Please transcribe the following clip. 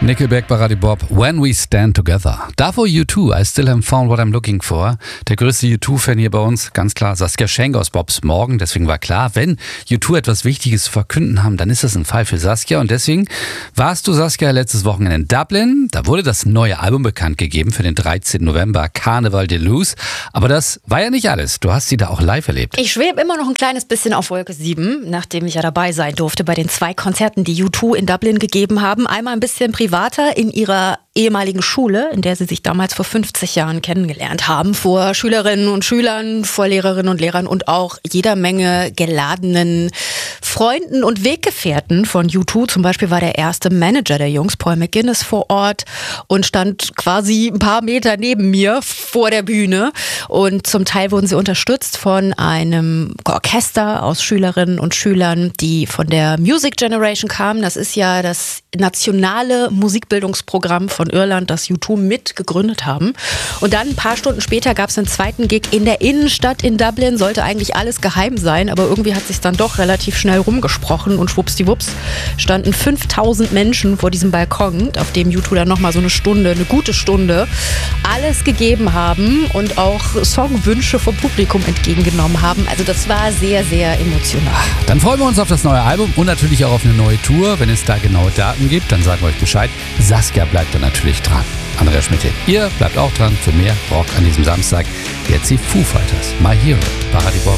Nickelback bei Radio Bob, When We Stand Together. Davor U2, I Still Haven't Found What I'm Looking For. Der größte U2-Fan hier bei uns, ganz klar, Saskia Schenk aus Bobs Morgen. Deswegen war klar, wenn U2 etwas Wichtiges zu verkünden haben, dann ist das ein Fall für Saskia. Und deswegen warst du, Saskia, letztes Wochenende in Dublin. Da wurde das neue Album bekannt gegeben für den 13. November, Carnival Deluxe. Aber das war ja nicht alles. Du hast sie da auch live erlebt. Ich schwebe immer noch ein kleines bisschen auf Wolke 7, nachdem ich ja dabei sein durfte bei den 2 Konzerten, die U2 in Dublin gegeben haben. Einmal ein bisschen privater in ihrer ehemaligen Schule, in der sie sich damals vor 50 Jahren kennengelernt haben, vor Schülerinnen und Schülern, vor Lehrerinnen und Lehrern und auch jeder Menge geladenen Freunden und Weggefährten von U2. Zum Beispiel war der erste Manager der Jungs, Paul McGuinness, vor Ort und stand quasi ein paar Meter neben mir vor der Bühne. Und zum Teil wurden sie unterstützt von einem Orchester aus Schülerinnen und Schülern, die von der Music Generation kamen. Das ist ja das nationale Musikbildungsprogramm von Irland, das U2 mit gegründet haben. Und dann ein paar Stunden später gab es einen zweiten Gig in der Innenstadt in Dublin. Sollte eigentlich alles geheim sein, aber irgendwie hat sich dann doch relativ schnell rumgesprochen und schwuppsdiwupps standen 5000 Menschen vor diesem Balkon, auf dem U2 dann nochmal so eine gute Stunde, alles gegeben haben und auch Songwünsche vom Publikum entgegengenommen haben. Also das war sehr, sehr emotional. Dann freuen wir uns auf das neue Album und natürlich auch auf eine neue Tour. Wenn es da genaue Daten gibt, dann sagen wir euch Bescheid. Saskia bleibt dann natürlich dran. Andrea Schmidt, ihr bleibt auch dran für mehr Rock an diesem Samstag. Jetzt die Foo Fighters, My Hero, bei Radio Bob.